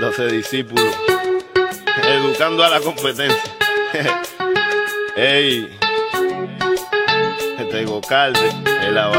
haciéndose discípulo, educando a la competencia. Ey, este Gocalde, el